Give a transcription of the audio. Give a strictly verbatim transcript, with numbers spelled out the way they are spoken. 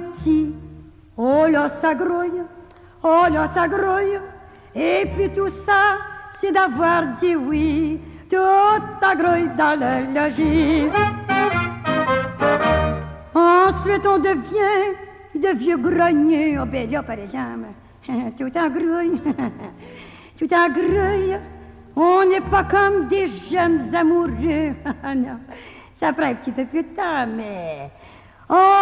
petit. Oh là, ça grouille, oh là, ça grouille. Et puis tout ça, c'est d'avoir dit oui. Toute ta grouille dans le logis. Ensuite, on devient de vieux grogneux. Oh ben là, par exemple, tout en grouille, tout en grouille. On n'est pas comme des jeunes amoureux. Non, ça prend un petit peu plus de temps, mais... Oh,